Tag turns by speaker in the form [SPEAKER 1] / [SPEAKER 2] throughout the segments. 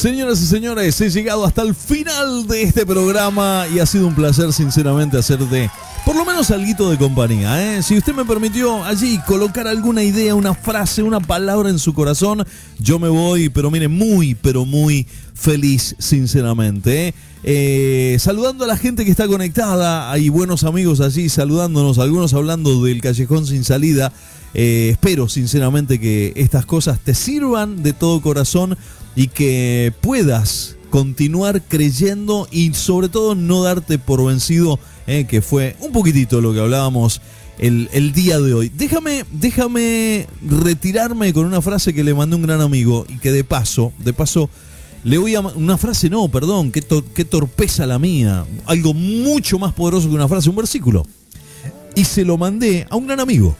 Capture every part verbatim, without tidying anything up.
[SPEAKER 1] Señoras y señores, he llegado hasta el final de este programa y ha sido un placer sinceramente hacerte por lo menos alguito de compañía, ¿eh? Si usted me permitió allí colocar alguna idea, una frase, una palabra en su corazón, yo me voy, pero mire, muy, pero muy feliz sinceramente, ¿eh? Eh, saludando a la gente que está conectada, hay buenos amigos allí saludándonos, algunos hablando del callejón sin salida. Eh, espero sinceramente que estas cosas te sirvan de todo corazón y que puedas continuar creyendo y sobre todo no darte por vencido, eh, que fue un poquitito lo que hablábamos el, el día de hoy. Déjame, déjame retirarme con una frase que le mandé a un gran amigo y que de paso, de paso le voy a... Una frase no, perdón, qué, to, qué torpeza la mía. Algo mucho más poderoso que una frase, un versículo. Y se lo mandé a un gran amigo.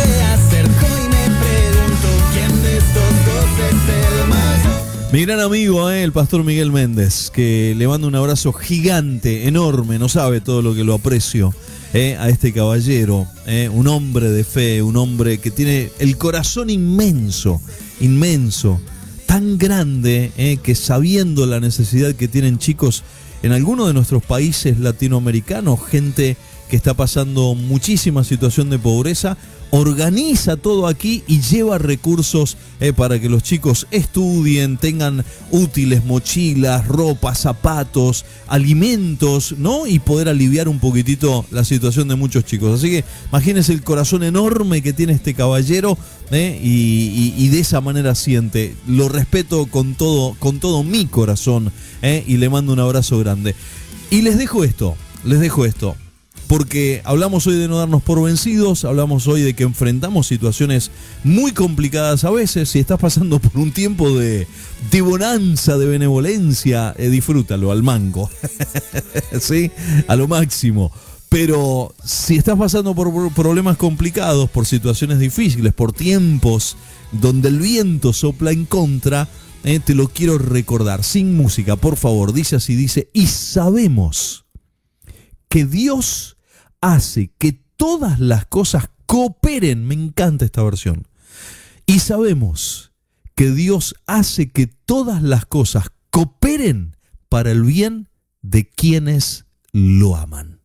[SPEAKER 1] Mi gran amigo, eh, el pastor Miguel Méndez, que le mando un abrazo gigante, enorme, no sabe todo lo que lo aprecio, eh, a este caballero, eh, un hombre de fe, un hombre que tiene el corazón inmenso, inmenso, tan grande, eh, que sabiendo la necesidad que tienen chicos en algunos de nuestros países latinoamericanos, gente que está pasando muchísima situación de pobreza, organiza todo aquí y lleva recursos eh, para que los chicos estudien, tengan útiles, mochilas, ropa, zapatos, alimentos, ¿no? Y poder aliviar un poquitito la situación de muchos chicos. Así que imagínense el corazón enorme que tiene este caballero, eh, y, y, y de esa manera siente. Lo respeto con todo, con todo mi corazón, eh, y le mando un abrazo grande. Y les dejo esto, les dejo esto. Porque hablamos hoy de no darnos por vencidos, hablamos hoy de que enfrentamos situaciones muy complicadas a veces. Si estás pasando por un tiempo de, de bonanza, de benevolencia, eh, disfrútalo al mango, ¿sí? A lo máximo. Pero si estás pasando por problemas complicados, por situaciones difíciles, por tiempos donde el viento sopla en contra, eh, te lo quiero recordar, sin música, por favor. Dice así, dice, y sabemos que Dios hace que todas las cosas cooperen. Me encanta esta versión. Y sabemos que Dios hace que todas las cosas cooperen para el bien de quienes lo aman.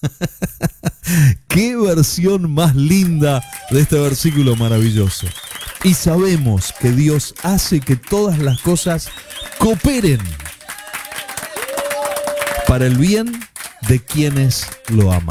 [SPEAKER 1] Qué versión más linda de este versículo maravilloso. Y sabemos que Dios hace que todas las cosas cooperen para el bien de quienes lo aman.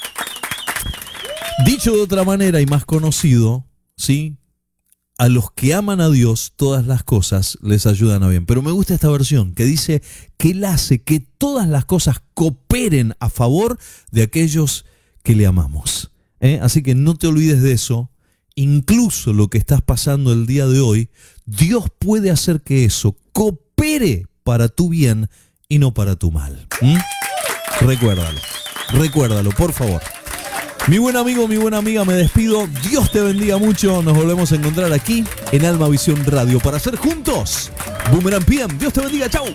[SPEAKER 1] Dicho de otra manera y más conocido, ¿sí? A los que aman a Dios, todas las cosas les ayudan a bien. Pero me gusta esta versión que dice que Él hace que todas las cosas cooperen a favor de aquellos que le amamos, ¿eh? Así que no te olvides de eso. Incluso lo que estás pasando el día de hoy, Dios puede hacer que eso coopere para tu bien y no para tu mal. ¿Mm? Recuérdalo, recuérdalo, por favor. Mi buen amigo, mi buena amiga, me despido. Dios te bendiga mucho. Nos volvemos a encontrar aquí en Alma Visión Radio para hacer juntos Boomerang P M. Dios te bendiga, chau.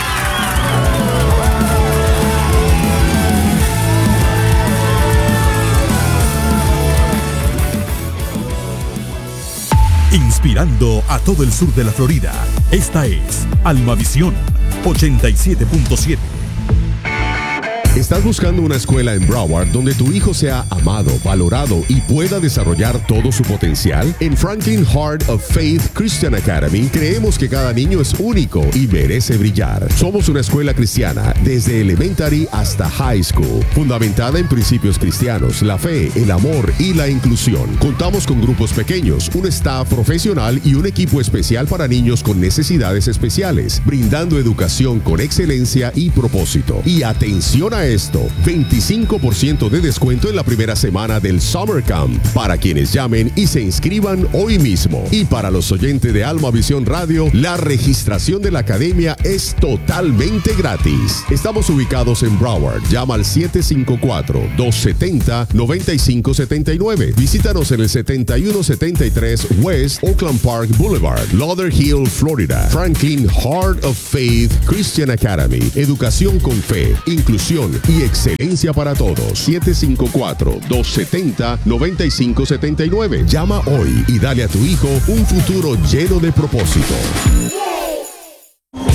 [SPEAKER 2] Inspirando a todo el sur de la Florida. Esta es Alma Visión ochenta y siete punto siete.
[SPEAKER 3] ¿Estás buscando una escuela en Broward donde tu hijo sea amado, valorado y pueda desarrollar todo su potencial? En Franklin Heart of Faith Christian Academy creemos que cada niño es único y merece brillar. Somos una escuela cristiana desde elementary hasta high school, fundamentada en principios cristianos, la fe, el amor y la inclusión. Contamos con grupos pequeños, un staff profesional y un equipo especial para niños con necesidades especiales, brindando educación con excelencia y propósito. Y atención a esto, veinticinco por ciento de descuento en la primera semana del Summer Camp para quienes llamen y se inscriban hoy mismo. Y para los oyentes de Alma Visión Radio, la registración de la academia es totalmente gratis. Estamos ubicados en Broward. Llama al siete cinco cuatro, dos siete cero, nueve cinco siete nueve. Visítanos en el setenta y uno setenta y tres West Oakland Park Boulevard, Lauderhill, Florida. Franklin Heart of Faith Christian Academy. Educación con fe, inclusión y excelencia para todos. siete cinco cuatro, dos siete cero, nueve cinco siete nueve. Llama hoy y dale a tu hijo un futuro lleno de propósito.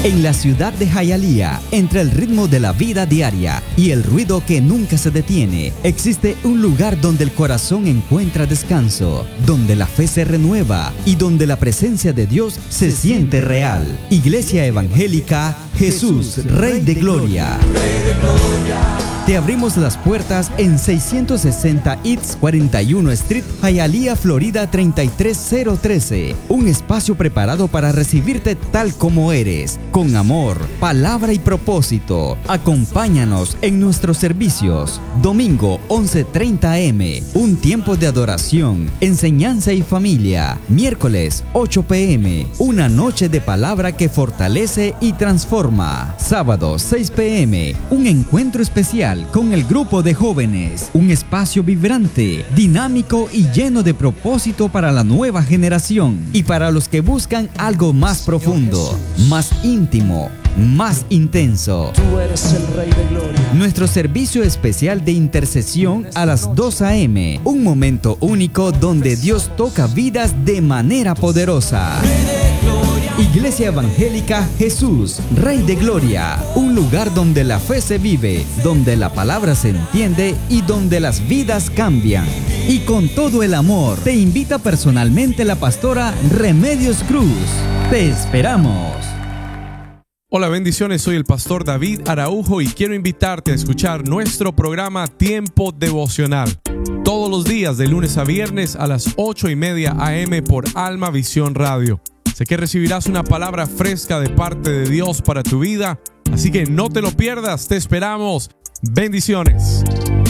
[SPEAKER 4] En la ciudad de Hialeah, entre el ritmo de la vida diaria y el ruido que nunca se detiene, existe un lugar donde el corazón encuentra descanso, donde la fe se renueva y donde la presencia de Dios se siente real. Iglesia Evangélica Jesús, Rey de Gloria. Te abrimos las puertas en seiscientos sesenta East cuarenta y uno Street, Hialeah, Florida treinta y tres mil trece. Un espacio preparado para recibirte tal como eres, con amor, palabra y propósito. Acompáñanos en nuestros servicios. Domingo once treinta a eme, un tiempo de adoración, enseñanza y familia. Miércoles ocho pe eme, una noche de palabra que fortalece y transforma. Sábado seis pe eme, un encuentro especial con el grupo de jóvenes, un espacio vibrante, dinámico y lleno de propósito para la nueva generación y para los que buscan algo más profundo, más íntimo, más intenso.
[SPEAKER 5] Tú eres el Rey de Gloria.
[SPEAKER 4] Nuestro servicio especial de intercesión a las dos a eme, un momento único donde Dios toca vidas de manera poderosa. Iglesia Evangélica Jesús, Rey de Gloria, un lugar donde la fe se vive, donde la palabra se entiende y donde las vidas cambian. Y con todo el amor, te invita personalmente la pastora Remedios Cruz. Te esperamos.
[SPEAKER 6] Hola, bendiciones, soy el pastor David Araujo y quiero invitarte a escuchar nuestro programa Tiempo Devocional. Todos los días de lunes a viernes a las ocho y media a eme por Alma Visión Radio. Sé que recibirás una palabra fresca de parte de Dios para tu vida, así que no te lo pierdas, te esperamos. Bendiciones.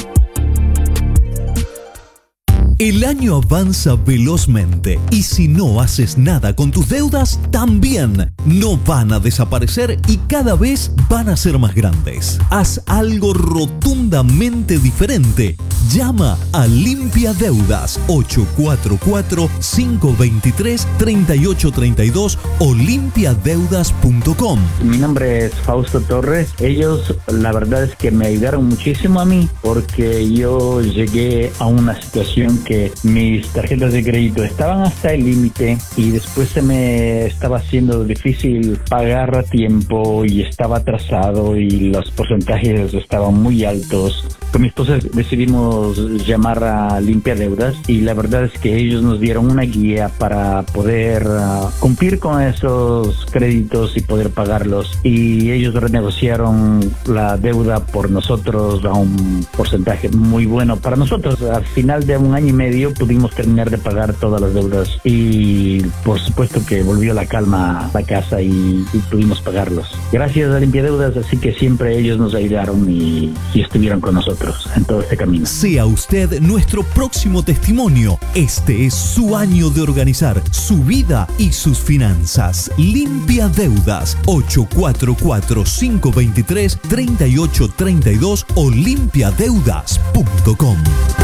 [SPEAKER 1] El año avanza velozmente y si no haces nada con tus deudas, también no van a desaparecer y cada vez van a ser más grandes. Haz algo rotundamente diferente. Llama a Limpia Deudas ocho cuatro cuatro, cinco dos tres, tres ocho tres dos o limpia deudas punto com.
[SPEAKER 7] Mi nombre es Fausto Torres. Ellos, la verdad es que me ayudaron muchísimo a mí porque yo llegué a una situación que mis tarjetas de crédito estaban hasta el límite y después se me estaba haciendo difícil pagar a tiempo y estaba atrasado y los porcentajes estaban muy altos. Con mi esposa decidimos llamar a Limpia Deudas y la verdad es que ellos nos dieron una guía para poder uh, cumplir con esos créditos y poder pagarlos, y ellos renegociaron la deuda por nosotros a un porcentaje muy bueno para nosotros. Al final de un año y medio pudimos terminar de pagar todas las deudas y por supuesto que volvió la calma a la casa y, y pudimos pagarlos. Gracias a Limpia Deudas, así que siempre ellos nos ayudaron y, y estuvieron con nosotros en todo este camino.
[SPEAKER 1] Sea usted nuestro próximo testimonio. Este es su año de organizar su vida y sus finanzas. Limpia Deudas ocho cuatro cuatro, cinco dos tres, tres ocho tres dos o limpia deudas punto com.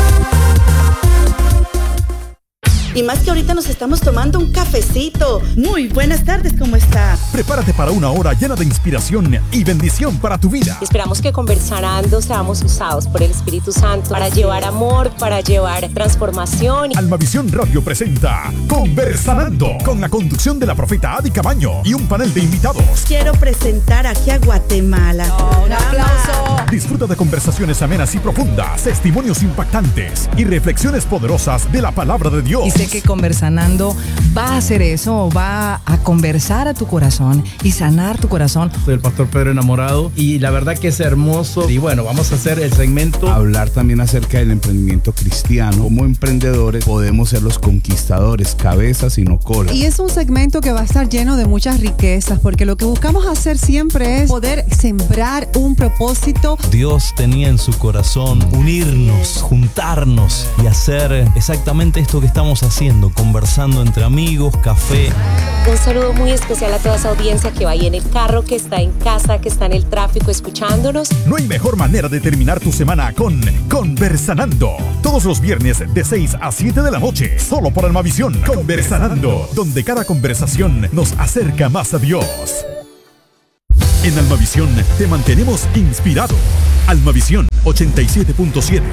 [SPEAKER 8] Y más que ahorita nos estamos tomando un cafecito. Muy buenas tardes, ¿cómo está?
[SPEAKER 2] Prepárate para una hora llena de inspiración y bendición para tu vida.
[SPEAKER 9] Esperamos que conversando seamos usados por el Espíritu Santo para llevar amor, para llevar transformación.
[SPEAKER 2] Almavisión Radio presenta Conversanando, con la conducción de la profeta Adi Camaño y un panel de invitados.
[SPEAKER 8] Quiero presentar aquí a Guatemala.
[SPEAKER 5] Oh, un aplauso.
[SPEAKER 2] Disfruta de conversaciones amenas y profundas, testimonios impactantes y reflexiones poderosas de la palabra de Dios.
[SPEAKER 10] Y sé que Conversanando va a hacer eso, va a conversar a tu corazón y sanar tu corazón.
[SPEAKER 11] Soy el pastor Pedro Enamorado y la verdad que es hermoso. Y bueno, vamos a hacer el segmento.
[SPEAKER 12] Hablar también acerca del emprendimiento cristiano. Como emprendedores podemos ser los conquistadores, cabezas y no cola.
[SPEAKER 13] Y es un segmento que va a estar lleno de muchas riquezas, porque lo que buscamos hacer siempre es poder sembrar un propósito.
[SPEAKER 14] Dios tenía en su corazón unirnos, juntarnos y hacer exactamente esto que estamos haciendo, conversando entre amigos, café.
[SPEAKER 9] Un saludo muy especial a toda esa audiencia que va ahí en el carro, que está en casa, que está en el tráfico escuchándonos.
[SPEAKER 2] No hay mejor manera de terminar tu semana con Conversanando. Todos los viernes de seis a siete de la noche, solo por Almavisión. Conversanando, donde cada conversación nos acerca más a Dios. En Almavisión te mantenemos inspirado. Almavisión ochenta y siete punto siete.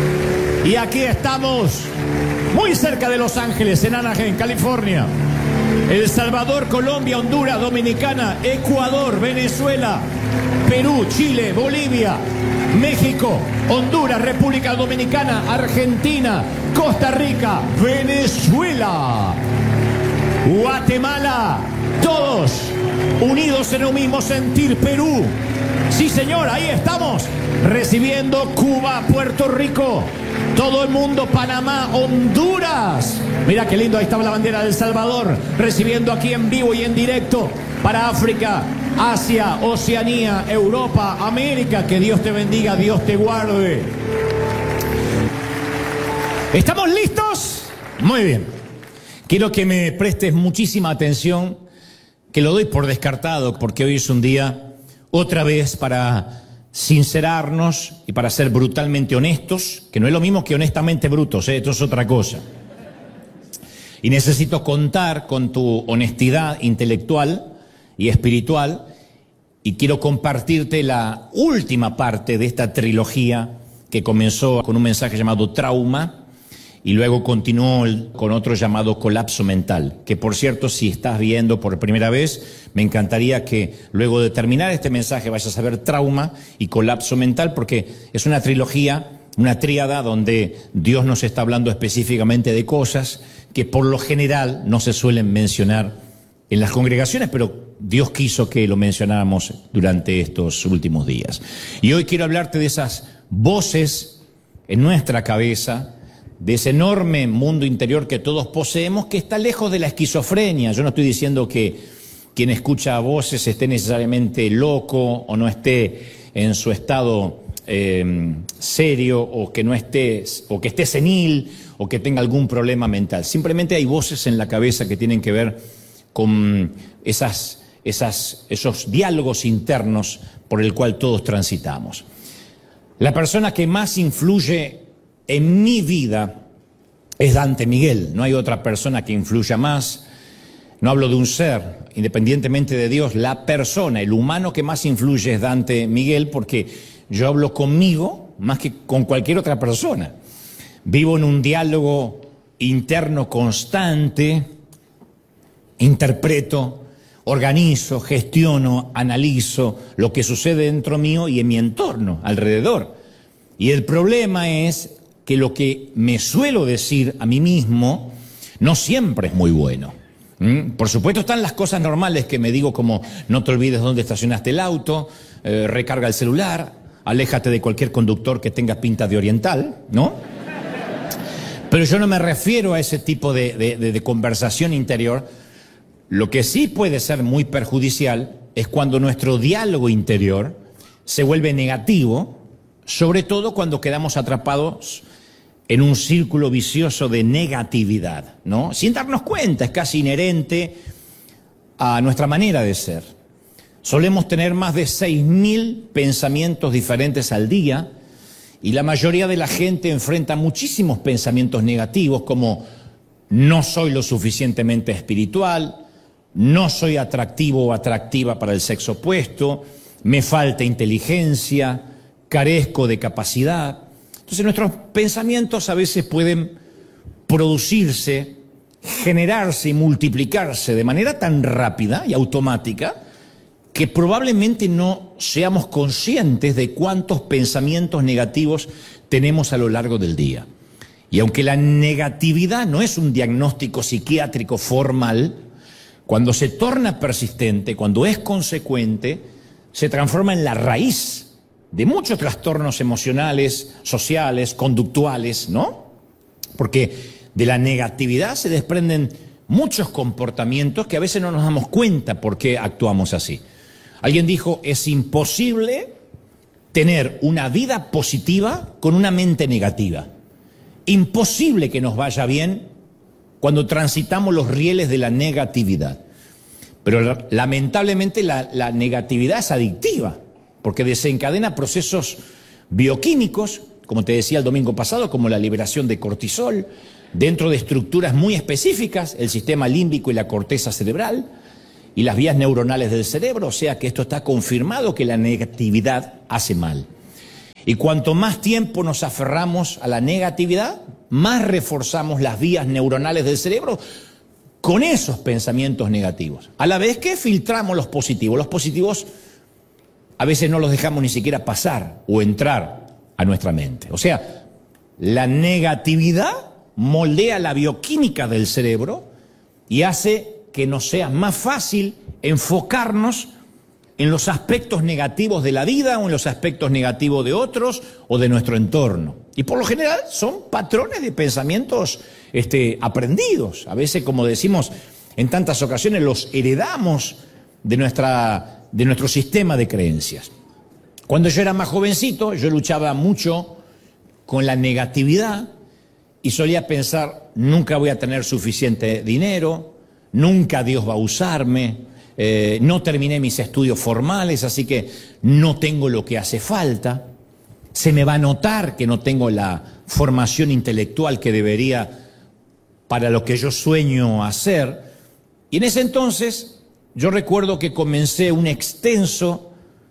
[SPEAKER 15] Y aquí estamos, muy cerca de Los Ángeles, en Anaheim, California. El Salvador, Colombia, Honduras, Dominicana, Ecuador, Venezuela, Perú, Chile, Bolivia, México, Honduras, República Dominicana, Argentina, Costa Rica, Venezuela, Guatemala, todos unidos en un mismo sentir. Perú, sí señor, ahí estamos, recibiendo Cuba, Puerto Rico, todo el mundo, Panamá, Honduras. Mira qué lindo, ahí estaba la bandera de El Salvador, recibiendo aquí en vivo y en directo para África, Asia, Oceanía, Europa, América. Que Dios te bendiga, Dios te guarde. ¿Estamos listos? Muy bien. Quiero que me prestes muchísima atención, que lo doy por descartado, porque hoy es un día, otra vez, para sincerarnos y para ser brutalmente honestos, que no es lo mismo que honestamente brutos, ¿eh? Esto es otra cosa. Y necesito contar con tu honestidad intelectual y espiritual, y quiero compartirte la última parte de esta trilogía que comenzó con un mensaje llamado Trauma y luego continuó con otro llamado Colapso Mental, que por cierto, si estás viendo por primera vez, me encantaría que luego de terminar este mensaje vayas a ver Trauma y Colapso Mental, porque es una trilogía, una tríada donde Dios nos está hablando específicamente de cosas que por lo general no se suelen mencionar en las congregaciones, pero Dios quiso que lo mencionáramos durante estos últimos días. Y hoy quiero hablarte de esas voces en nuestra cabeza, de ese enorme mundo interior que todos poseemos, que está lejos de la esquizofrenia. Yo no estoy diciendo que quien escucha voces esté necesariamente loco o no esté en su estado eh, serio, o que no esté, o que esté senil, o que tenga algún problema mental. Simplemente hay voces en la cabeza que tienen que ver con esas, esas, esos diálogos internos por el cual todos transitamos. La persona que más influye en mi vida es Dante Miguel. No hay otra persona que influya más. No hablo de un ser, independientemente de Dios. La persona, el humano que más influye es Dante Miguel, porque yo hablo conmigo más que con cualquier otra persona. Vivo en un diálogo interno constante, interpreto, organizo, gestiono, analizo lo que sucede dentro mío y en mi entorno, alrededor. Y el problema es que lo que me suelo decir a mí mismo no siempre es muy bueno. ¿Mm? Por supuesto están las cosas normales que me digo, como no te olvides dónde estacionaste el auto, eh, recarga el celular, aléjate de cualquier conductor que tenga pinta de oriental, ¿no? Pero yo no me refiero a ese tipo de, de, de, de conversación interior. Lo que sí puede ser muy perjudicial es cuando nuestro diálogo interior se vuelve negativo, sobre todo cuando quedamos atrapados en un círculo vicioso de negatividad, ¿no? Sin darnos cuenta, es casi inherente a nuestra manera de ser. Solemos tener más de seis mil pensamientos diferentes al día, y la mayoría de la gente enfrenta muchísimos pensamientos negativos, como no soy lo suficientemente espiritual, no soy atractivo o atractiva para el sexo opuesto, me falta inteligencia, carezco de capacidad. Entonces nuestros pensamientos a veces pueden producirse, generarse y multiplicarse de manera tan rápida y automática que probablemente no seamos conscientes de cuántos pensamientos negativos tenemos a lo largo del día. Y aunque la negatividad no es un diagnóstico psiquiátrico formal, cuando se torna persistente, cuando es consecuente, se transforma en la raíz de muchos trastornos emocionales, sociales, conductuales, ¿no? Porque de la negatividad se desprenden muchos comportamientos que a veces no nos damos cuenta por qué actuamos así. Alguien dijo, es imposible tener una vida positiva con una mente negativa. Imposible que nos vaya bien cuando transitamos los rieles de la negatividad. Pero lamentablemente la, la negatividad es adictiva, porque desencadena procesos bioquímicos, como te decía el domingo pasado, como la liberación de cortisol, dentro de estructuras muy específicas, el sistema límbico y la corteza cerebral, y las vías neuronales del cerebro. O sea que esto está confirmado, que la negatividad hace mal. Y cuanto más tiempo nos aferramos a la negatividad, más reforzamos las vías neuronales del cerebro con esos pensamientos negativos, a la vez que filtramos los positivos. Los positivos a veces no los dejamos ni siquiera pasar o entrar a nuestra mente. O sea, la negatividad moldea la bioquímica del cerebro y hace que nos sea más fácil enfocarnos en los aspectos negativos de la vida o en los aspectos negativos de otros o de nuestro entorno. Y por lo general son patrones de pensamientos este, aprendidos. A veces, como decimos en tantas ocasiones, los heredamos de, nuestra, de nuestro sistema de creencias. Cuando yo era más jovencito, yo luchaba mucho con la negatividad y solía pensar, nunca voy a tener suficiente dinero, nunca Dios va a usarme, eh, no terminé mis estudios formales, así que no tengo lo que hace falta, se me va a notar que no tengo la formación intelectual que debería para lo que yo sueño hacer. Y en ese entonces yo recuerdo que comencé un extenso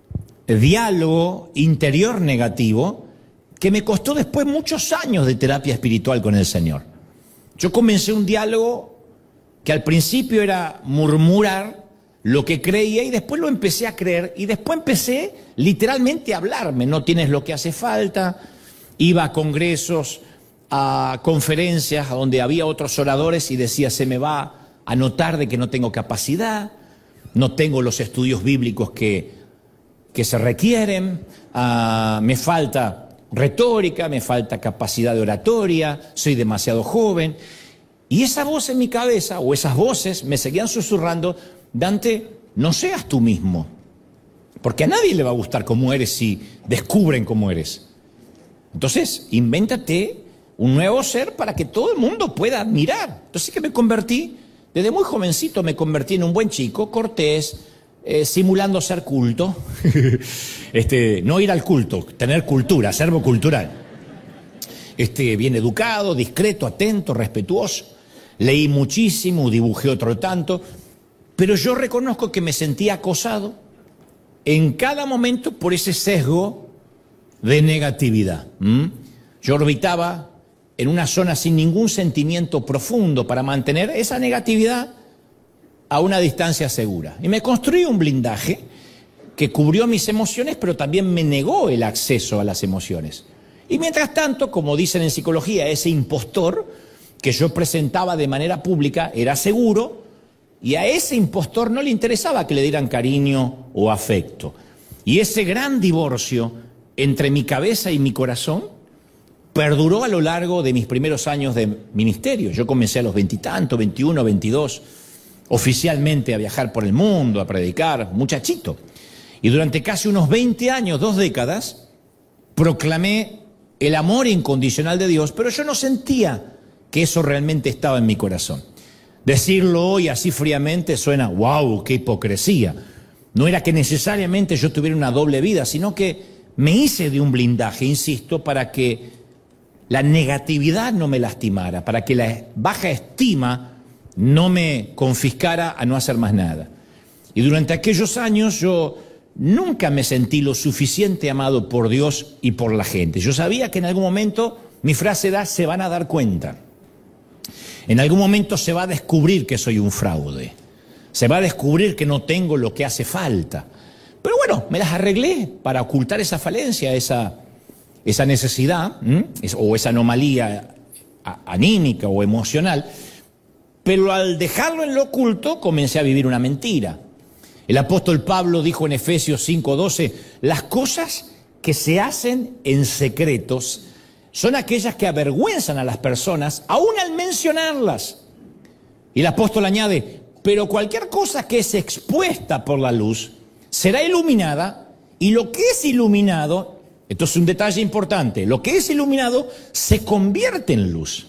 [SPEAKER 15] diálogo interior negativo que me costó después muchos años de terapia espiritual con el Señor. Yo comencé un diálogo que al principio era murmurar lo que creía y después lo empecé a creer y después empecé literalmente a hablarme. No tienes lo que hace falta. Iba a congresos, a conferencias a donde había otros oradores y decía, se me va a notar de que no tengo capacidad, no tengo los estudios bíblicos que, que se requieren, uh, me falta retórica, me falta capacidad de oratoria, soy demasiado joven. Y esa voz en mi cabeza, o esas voces, me seguían susurrando, Dante, no seas tú mismo, porque a nadie le va a gustar cómo eres si descubren cómo eres. Entonces, invéntate un nuevo ser para que todo el mundo pueda admirar. Entonces que me convertí, desde muy jovencito me convertí en un buen chico, cortés, eh, simulando ser culto. este, no ir al culto, tener cultura, acervo cultural. Este, bien educado, discreto, atento, respetuoso. Leí muchísimo, dibujé otro tanto, pero yo reconozco que me sentía acosado en cada momento por ese sesgo de negatividad. ¿Mm? Yo orbitaba en una zona sin ningún sentimiento profundo para mantener esa negatividad a una distancia segura. Y me construí un blindaje que cubrió mis emociones, pero también me negó el acceso a las emociones. Y mientras tanto, como dicen en psicología, ese impostor que yo presentaba de manera pública era seguro, y a ese impostor no le interesaba que le dieran cariño o afecto. Y ese gran divorcio entre mi cabeza y mi corazón perduró a lo largo de mis primeros años de ministerio. Yo comencé a los veintitantos, veintiuno, veintidós, oficialmente a viajar por el mundo, a predicar, muchachito. Y durante casi unos veinte años, dos décadas, proclamé el amor incondicional de Dios, pero yo no sentía que eso realmente estaba en mi corazón. Decirlo hoy así fríamente suena, wow, qué hipocresía. No era que necesariamente yo tuviera una doble vida, sino que me hice de un blindaje, insisto, para que la negatividad no me lastimara, para que la baja estima no me confiscara a no hacer más nada. Y durante aquellos años yo nunca me sentí lo suficiente amado por Dios y por la gente. Yo sabía que en algún momento, mi frase era, se van a dar cuenta. En algún momento se va a descubrir que soy un fraude. Se va a descubrir que no tengo lo que hace falta. Pero bueno, me las arreglé para ocultar esa falencia, esa, esa necesidad, ¿m? o esa anomalía anímica o emocional. Pero al dejarlo en lo oculto, comencé a vivir una mentira. El apóstol Pablo dijo en Efesios cinco doce, las cosas que se hacen en secretos son aquellas que avergüenzan a las personas, aún al mencionarlas. Y el apóstol añade, pero cualquier cosa que es expuesta por la luz será iluminada, y lo que es iluminado, esto es un detalle importante, lo que es iluminado se convierte en luz.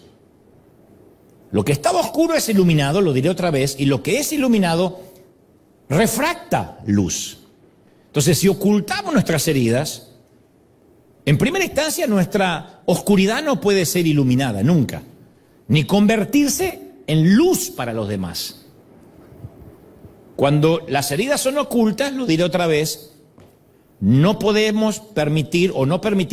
[SPEAKER 15] Lo que estaba oscuro es iluminado, lo diré otra vez, y lo que es iluminado refracta luz. Entonces, si ocultamos nuestras heridas, en primera instancia, nuestra oscuridad no puede ser iluminada, nunca, ni convertirse en luz para los demás. Cuando las heridas son ocultas, lo diré otra vez, no podemos permitir o no permitir